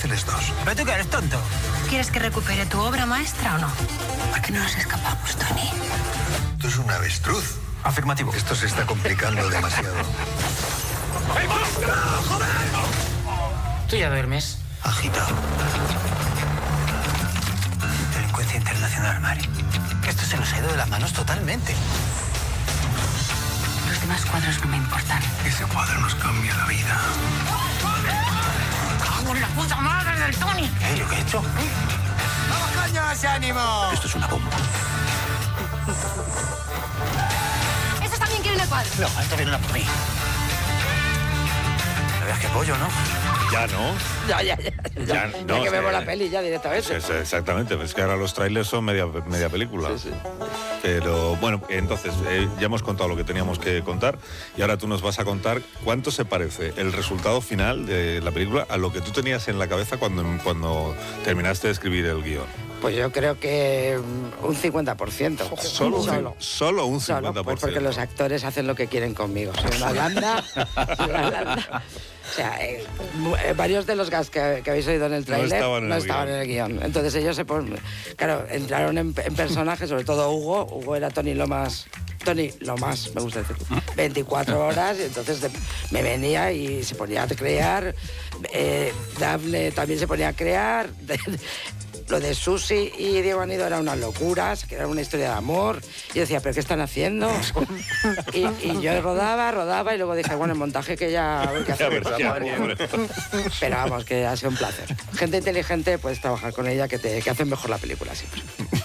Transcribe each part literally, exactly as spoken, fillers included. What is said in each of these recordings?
Ángeles dos. ¿Pero tú qué eres tonto? ¿Quieres que recupere tu obra maestra o no? ¿Por qué no nos escapamos, Tony? Tú eres un avestruz. Afirmativo. Esto se está complicando demasiado. ¿Tú ya duermes? Agitado. Delincuencia internacional, Mari. Esto se nos ha ido de las manos totalmente. Los demás cuadros no me importan. Ese cuadro nos cambia la vida. ¡Vamos, la puta madre del Tony! ¿Qué? ¿Yo qué he hecho? ¡Vamos, coño, ese ánimo! Esto es una bomba. ¿Estos también quieren el cuadro? No, esto viene una por mí. No veas qué pollo, ¿no? Ya, ¿no? Ya, ya, ya. Ya, Ya, no, que es vemos que- la peli ya directamente. Es- exactamente, es que ahora los trailers son media, media película. Sí, sí. Pero bueno, entonces eh, ya hemos contado lo que teníamos que contar y ahora tú nos vas a contar cuánto se parece el resultado final de la película a lo que tú tenías en la cabeza cuando, cuando terminaste de escribir el guión. Pues yo creo que mm, un cincuenta por ciento. Solo, un, Solo. solo un Solo, cincuenta por ciento. pues porque los actores hacen lo que quieren conmigo. Soy una blanda. soy una blanda. O sea, eh, mu- eh, varios de los gas que, que habéis oído en el tráiler estaban en no el estaban guión. en el guión. Entonces ellos se pon- claro, entraron en, en personajes, sobre todo Hugo. Hugo era Tony Lomas. Tony Lomas, me gusta decir. veinticuatro horas, y entonces de- me venía y se ponía a crear. Eh, Dafne también se ponía a crear. Lo de Susi y Diego Anido era una locura, que era una historia de amor. Yo decía, ¿pero qué están haciendo? Y, y yo rodaba, rodaba y luego dije, bueno, el montaje que ya... a ver qué Ya hacemos. verás, ya, hombre. Pero vamos, que ha sido un placer. Gente inteligente, puedes trabajar con ella, que, te, que hacen mejor la película siempre.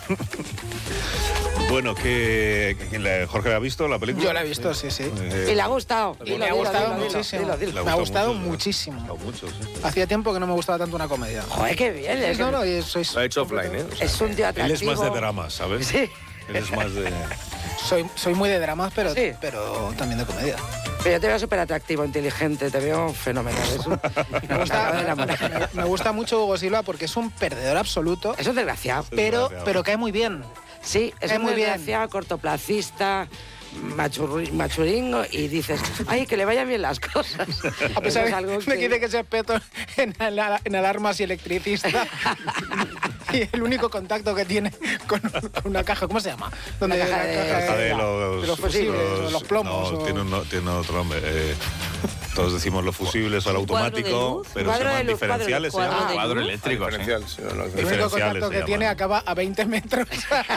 Bueno, que, que la- Jorge, ¿ha visto la película? Yo la he visto, sí, sí. Eh, Y le ha gustado. Y Dilo, me ha dilo, gustado dilo, dilo, muchísimo. dilo, dilo. le Me ha gustado mucho, ¿no? muchísimo. Le ha mucho, sí. Hacía tiempo que no me gustaba tanto una comedia. Joder, qué bien. Es, No, no, y soy, Lo ha hecho offline, ¿eh? O sea, es un tío Él atractivo. es más de drama, ¿sabes? Sí. Él es más de... soy, soy muy de dramas, pero, Sí. pero también de comedia. Pero yo te veo súper atractivo, inteligente, te veo fenomenal. Es un- Me gusta, de enamorar. me, me gusta mucho Hugo Silva porque es un perdedor absoluto, Es un desgraciado. pero, desgraciado. pero cae muy bien. Sí, es Cae muy muy bien. desgraciado, cortoplacista, machurri- machuringo, y dices, ay, que le vayan bien las cosas. A pesar Eso es de, algo de que dice que es experto en, ala- en alarmas y electricista. Y el único contacto que tiene con una caja, ¿cómo se llama? Donde La caja de- Caja de los, de los fusibles, o los plomos. No, o- tiene, un, no- tiene otro nombre. Eh, todos decimos los fusibles o el ¿Un cuadro de automático, luz? pero se Cuadro de llaman luz, cuadro de- diferenciales. se cuadro llaman. de- cuadro eléctrico, sí. Diferencial, sí, no, no, El único Diferenciales contacto se que tiene llaman. acaba a veinte metros.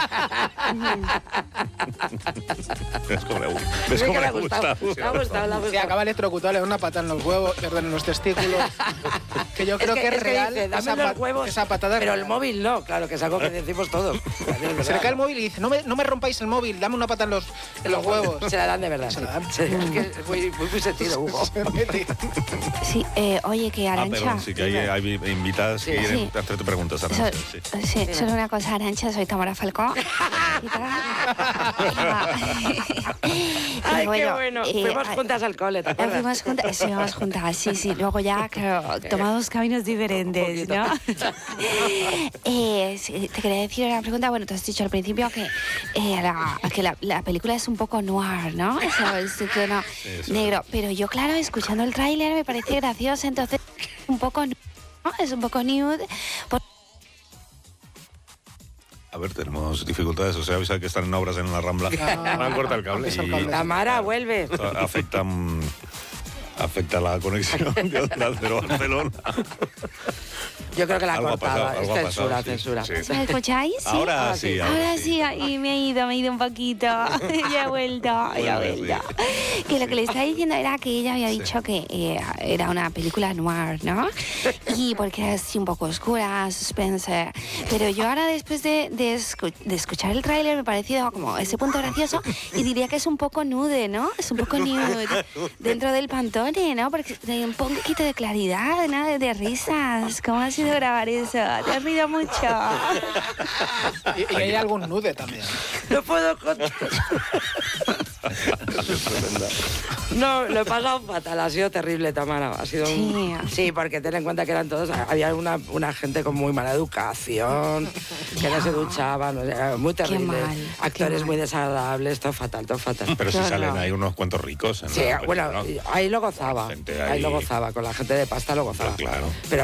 ¿Ves cómo le gusta? Sí ¿Ves que cómo le le ha gustado, gusta? le ha gustado, le ha Y gustado. acaba electrocutado, le da una pata en los huevos, perdón, en los testículos. Que yo creo que, es real. dice, dame esa, los pa- huevos, esa patada es pero el real. móvil no, claro, que es algo que decimos todos. Se le cae el móvil y dice, no me, no me rompáis el móvil, dame una pata en los, en los huevos. Se la dan de verdad. Se sí. la dan. Sí, es que es muy, muy, muy sentido, Hugo. Se mete. Sí, eh, oye, que Ah, Arantxa... perdón, sí que hay, hay invitadas que Sí. quieren Sí. hacerte preguntas, So- Arantxa, sí. sí, solo una cosa, Arantxa, soy Tamara Falcó. Y tal. Ay, Y qué bueno. eh, Fuimos ah, juntas al cole, ¿te ah, acuerdas? Fuimos juntas, estuvimos juntas, sí, sí. Luego ya, claro, tomamos caminos diferentes, Un ¿no? eh, sí, te quería decir una pregunta. Bueno, tú has dicho al principio que, eh, la, que la, la película es un poco noir, ¿no? O sea, es un tono Eso. negro. Pero yo, claro, escuchando el tráiler me parece gracioso, entonces un poco, ¿no? Es un poco nude. Por- A ver, tenemos dificultades, o sea, avisar que están en obras en la Rambla. Me han cortado el cable. Pisa el Y- cable. Tamara, vuelve. Esto afecta, mm, afecta la conexión de Onda Cero Barcelona. Yo creo que la ha Algo ha cortado. pasado, Es algo ha censura, pasado, sí, censura. sí. ¿Me escucháis? ¿Sí? Ahora ahora sí, sí. ahora, Ahora sí. sí, y me he ido, me he ido un poquito. Ya he vuelto, ya he Vuelve, vuelto. Que lo que le estaba diciendo era que ella había dicho que eh, era una película noir, ¿no? Y porque era así un poco oscura, suspense. Pero yo ahora, después de, de, escu- de escuchar el tráiler, me ha parecido como ese punto gracioso y diría que es un poco nude, ¿no? Es un poco nude dentro del Pantone, ¿no? Porque hay un poquito de claridad, ¿no? De, de risas. ¿Cómo ha sido grabar eso? Te has rido mucho. Y, y hay algún nude también. No puedo contar. No, lo he pasado fatal, ha sido terrible, Tamara. Ha sido un... Sí. Sí, porque ten en cuenta que eran todos, había una, una gente con muy mala educación, que no se duchaban, o sea, muy terrible. mal, qué Actores mal. muy desagradables, todo fatal, todo fatal. Pero si Qué salen horror. ahí unos cuantos ricos. En Sí, la bueno, película, ¿no? ahí lo gozaba, La gente ahí... ahí- lo gozaba, con la gente de pasta lo gozaba. Claro. Pero